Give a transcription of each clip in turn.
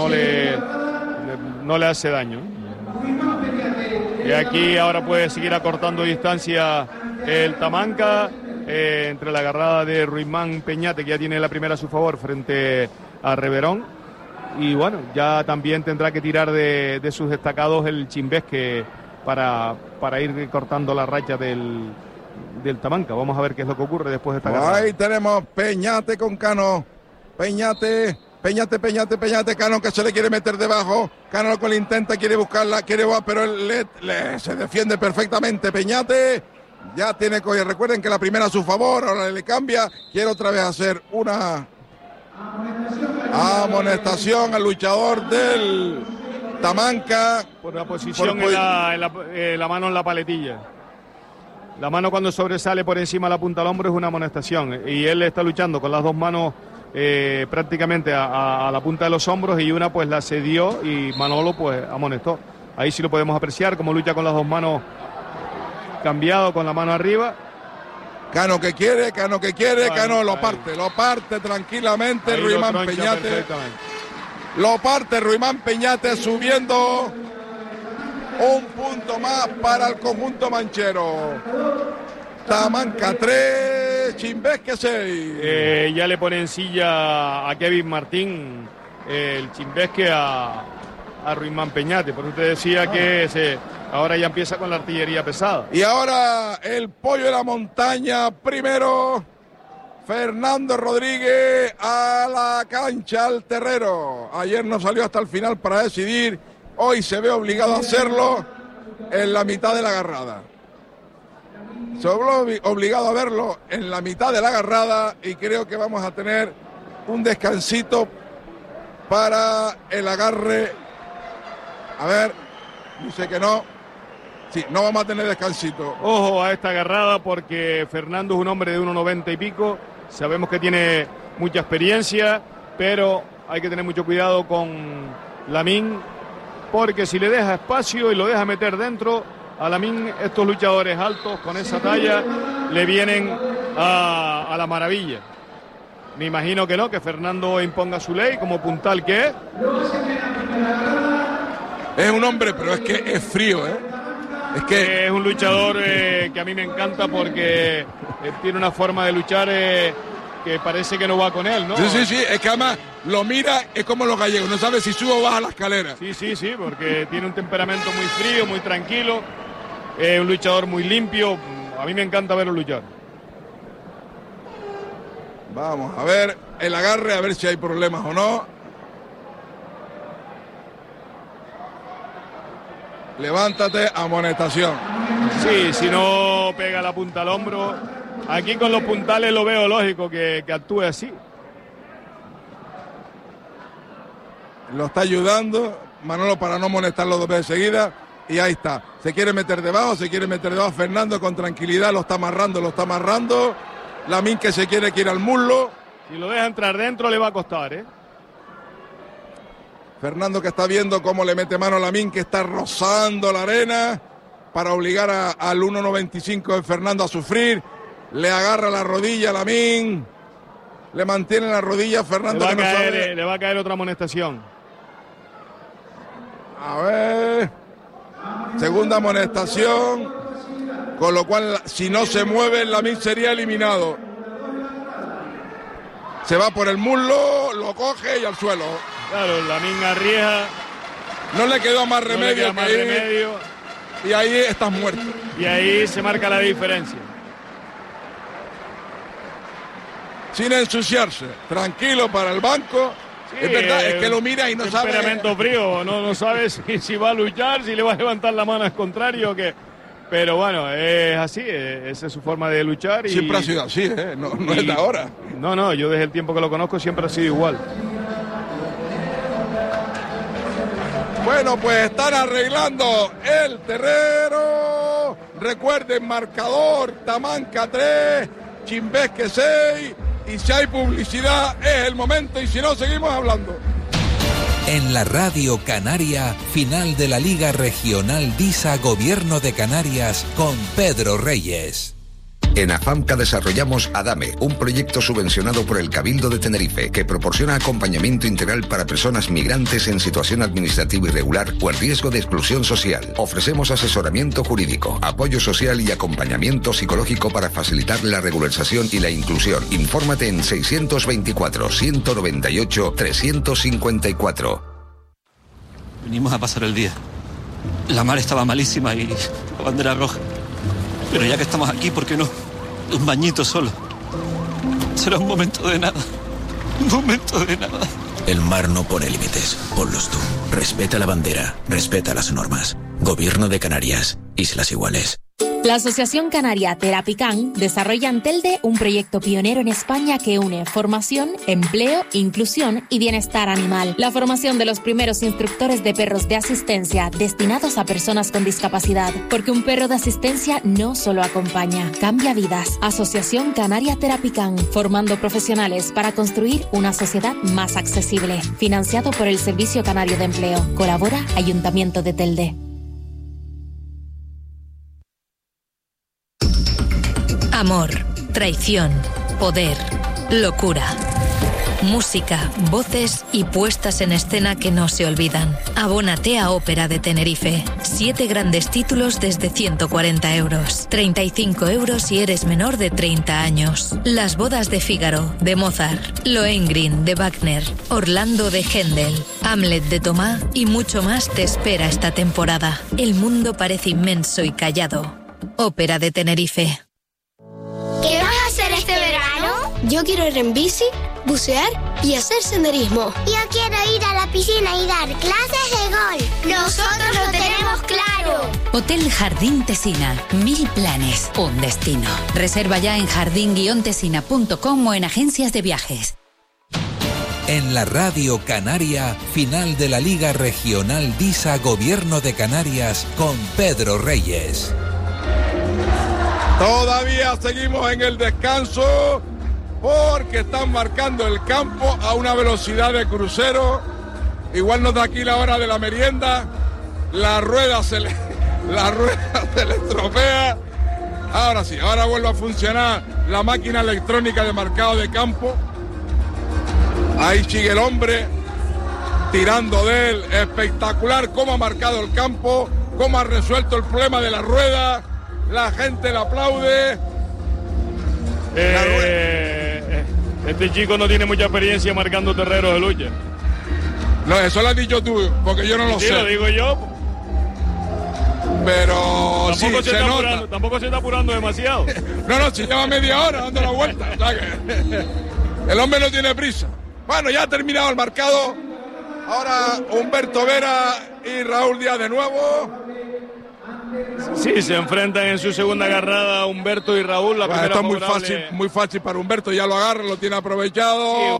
no le hace daño. Y aquí ahora puede seguir acortando distancia el Tamanca, entre la agarrada de Ruimán Peñate, que ya tiene la primera a su favor frente a Reverón. Y bueno, ya también tendrá que tirar de sus destacados el Chimbesque para ir cortando la racha del Tamanca. Vamos a ver qué es lo que ocurre después de esta agarrada. Ahí tenemos Peñate con Cano. Peñate, Cano que se le quiere meter debajo. Cano lo que le intenta, quiere buscarla, pero se defiende perfectamente. Peñate ya tiene coger. Recuerden que la primera a su favor, ahora le cambia. Quiere otra vez hacer una amonestación al luchador del Tamanca. Por la posición la mano en la paletilla. La mano cuando sobresale por encima de la punta del hombro es una amonestación. Y él está luchando con las dos manos prácticamente a la punta de los hombros, y una pues la cedió y Manolo pues amonestó. Ahí sí lo podemos apreciar como lucha con las dos manos, cambiado con la mano arriba. Cano que quiere, Cano lo parte tranquilamente. Ruimán Peñate lo parte, Ruimán Peñate subiendo un punto más para el conjunto manchero. Tamanca 3, Chimbesque 6. Ya le pone en silla a Kevin Martín el Chimbesque a Ruimán Peñate. Por eso te decía que ahora ya empieza con la artillería pesada. Y ahora el Pollo de la Montaña primero. Fernando Rodríguez a la cancha, al terrero. Ayer no salió hasta el final para decidir. Hoy se ve obligado a hacerlo en la mitad de la agarrada. Se ve obligado a verlo en la mitad de la agarrada, y creo que vamos a tener un descansito para el agarre. A ver, dice que no. Sí, no vamos a tener descansito. Ojo a esta agarrada, porque Fernando es un hombre de 1,90 y pico. Sabemos que tiene mucha experiencia, pero hay que tener mucho cuidado con Lamín, porque si le deja espacio y lo deja meter dentro, a Lamín estos luchadores altos con esa talla le vienen a la maravilla. Me imagino que no, que Fernando imponga su ley como puntal que es. Es un hombre, pero es que es frío, ¿eh? Es que es un luchador que a mí me encanta, porque tiene una forma de luchar que parece que no va con él, ¿no? Sí, es que además lo mira, es como los gallegos, no sabe si sube o baja la escalera. Sí, porque tiene un temperamento muy frío, muy tranquilo, un luchador muy limpio. A mí me encanta verlo luchar. Vamos a ver el agarre, a ver si hay problemas o no. Levántate, amonestación. Sí, si no pega la punta al hombro. Aquí con los puntales lo veo lógico que actúe así. Lo está ayudando Manolo para no amonestarlo dos veces seguidas. Y ahí está. Se quiere meter debajo. Fernando con tranquilidad. Lo está amarrando. Lamín que se quiere ir al muslo. Si lo deja entrar dentro le va a costar, ¿eh? Fernando que está viendo cómo le mete mano a Lamín, que está rozando la arena para obligar al 1.95 de Fernando a sufrir. Le agarra la rodilla a Lamín. Le mantiene la rodilla. Fernando le va a caer otra amonestación. A ver. Segunda amonestación. Con lo cual, si no se mueve, Lamín sería eliminado. Se va por el que lo coge y al suelo. Claro, Lamín arriesga. No le quedó más remedio y ahí estás muerto. Y ahí se marca la diferencia. Sin ensuciarse, tranquilo para el banco. Sí, es verdad, es que lo mira y no sabe. Temperamento frío, no sabe si va a luchar, si le va a levantar la mano al contrario o qué. Pero bueno, es así, esa es su forma de luchar. Siempre ha sido así, ¿eh? No es de ahora. No, yo desde el tiempo que lo conozco siempre ha sido igual. Bueno, pues están arreglando el terreno. Recuerden, marcador, Tamanca 3, Chimbesque 6. Y si hay publicidad es el momento, y si no seguimos hablando. En la Radio Canaria, final de la Liga Regional DISA Gobierno de Canarias con Pedro Reyes. En AFAMCA desarrollamos ADAME, un proyecto subvencionado por el Cabildo de Tenerife que proporciona acompañamiento integral para personas migrantes en situación administrativa irregular o en riesgo de exclusión social. Ofrecemos asesoramiento jurídico, apoyo social y acompañamiento psicológico para facilitar la regularización y la inclusión. Infórmate en 624-198-354. Venimos a pasar el día. La mar estaba malísima y la bandera roja. Pero ya que estamos aquí, ¿por qué no? Un bañito solo. Será un momento de nada. Un momento de nada. El mar no pone límites. Ponlos tú. Respeta la bandera. Respeta las normas. Gobierno de Canarias. Islas Iguales. La Asociación Canaria Terapican desarrolla en Telde un proyecto pionero en España que une formación, empleo, inclusión y bienestar animal. La formación de los primeros instructores de perros de asistencia destinados a personas con discapacidad. Porque un perro de asistencia no solo acompaña, cambia vidas. Asociación Canaria Terapican, formando profesionales para construir una sociedad más accesible. Financiado por el Servicio Canario de Empleo. Colabora Ayuntamiento de Telde. Amor, traición, poder, locura. Música, voces y puestas en escena que no se olvidan. Abónate a Ópera de Tenerife. 7 grandes títulos desde 140 euros. 35 euros si eres menor de 30 años. Las bodas de Fígaro, de Mozart. Lohengrin, de Wagner. Orlando, de Händel. Hamlet, de Tomás y mucho más te espera esta temporada. El mundo parece inmenso y callado. Ópera de Tenerife. ¿Qué vas a hacer este verano? Yo quiero ir en bici, bucear y hacer senderismo. Yo quiero ir a la piscina y dar clases de golf. Nosotros lo tenemos claro. Hotel Jardín Tesina. 1000 planes, un destino. Reserva ya en jardín-tesina.com o en agencias de viajes. En la Radio Canaria, final de la Liga Regional DISA Gobierno de Canarias con Pedro Reyes. Todavía seguimos en el descanso porque están marcando el campo a una velocidad de crucero. Igual nos da aquí la hora de la merienda. La rueda se le estropea. Ahora sí, ahora vuelve a funcionar la máquina electrónica de marcado de campo. Ahí sigue el hombre tirando de él. Espectacular cómo ha marcado el campo, cómo ha resuelto el problema de la rueda. La gente le aplaude. Este chico no tiene mucha experiencia marcando terreros de lucha. No, eso lo has dicho tú, porque yo no lo sé. Sí, lo digo yo. Pero tampoco sí, tampoco se está apurando demasiado. No, si lleva media hora dando la vuelta. O sea que el hombre no tiene prisa. Bueno, ya ha terminado el marcado. Ahora Humberto Vera y Raúl Díaz de nuevo. Sí, se enfrentan en su segunda agarrada Humberto y Raúl. La primera está favorable... muy fácil para Humberto, ya lo agarra, lo tiene aprovechado. Sí.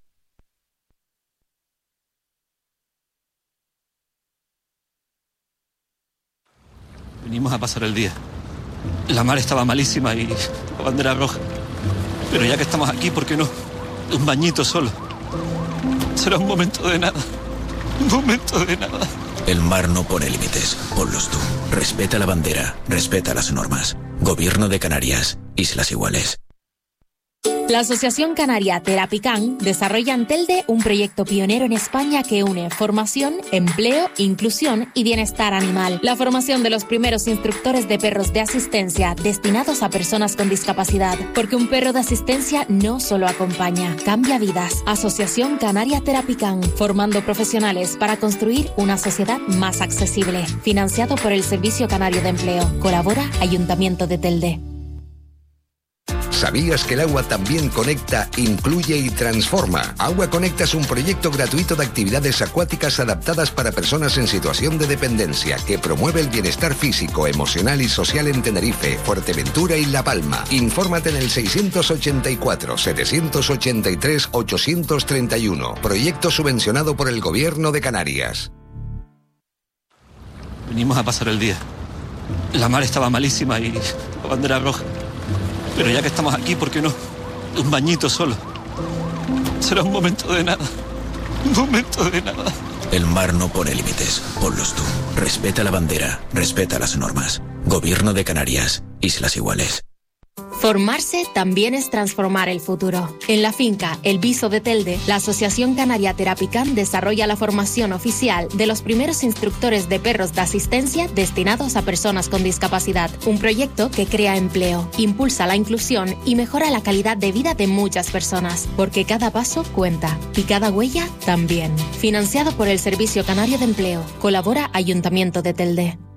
Venimos a pasar el día. La mar estaba malísima y la bandera roja. Pero ya que estamos aquí, ¿por qué no? Un bañito solo. Será un momento de nada. Un momento de nada. El mar no pone límites. Ponlos tú. Respeta la bandera. Respeta las normas. Gobierno de Canarias. Islas Iguales. La Asociación Canaria Terapican desarrolla en Telde un proyecto pionero en España que une formación, empleo, inclusión y bienestar animal. La formación de los primeros instructores de perros de asistencia destinados a personas con discapacidad. Porque un perro de asistencia no solo acompaña, cambia vidas. Asociación Canaria Terapican, formando profesionales para construir una sociedad más accesible. Financiado por el Servicio Canario de Empleo. Colabora Ayuntamiento de Telde. ¿Sabías que el agua también conecta, incluye y transforma? Agua Conecta es un proyecto gratuito de actividades acuáticas adaptadas para personas en situación de dependencia que promueve el bienestar físico, emocional y social en Tenerife, Fuerteventura y La Palma. Infórmate en el 684-783-831. Proyecto subvencionado por el Gobierno de Canarias. Venimos a pasar el día. La mar estaba malísima y la bandera roja. Pero ya que estamos aquí, ¿por qué no? Un bañito solo. Será un momento de nada. Un momento de nada. El mar no pone límites. Ponlos tú. Respeta la bandera. Respeta las normas. Gobierno de Canarias. Islas Iguales. Formarse también es transformar el futuro. En la finca El Viso de Telde, la Asociación Canaria Terapicán desarrolla la formación oficial de los primeros instructores de perros de asistencia destinados a personas con discapacidad. Un proyecto que crea empleo, impulsa la inclusión y mejora la calidad de vida de muchas personas, porque cada paso cuenta y cada huella también. Financiado por el Servicio Canario de Empleo. Colabora Ayuntamiento de Telde.